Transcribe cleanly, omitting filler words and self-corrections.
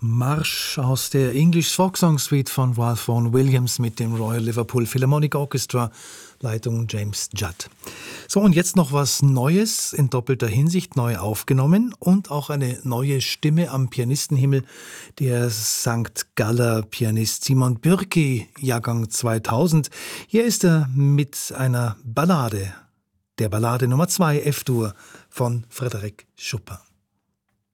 Marsch aus der English Folk Song Suite von Ralph Vaughan Williams mit dem Royal Liverpool Philharmonic Orchestra, Leitung James Judd. So, und jetzt noch was Neues, in doppelter Hinsicht neu aufgenommen und auch eine neue Stimme am Pianistenhimmel, der St. Galler Pianist Simon Bürki, Jahrgang 2000. Hier ist er mit einer Ballade, der Ballade Nummer 2 F-Dur von Frédéric Chopin.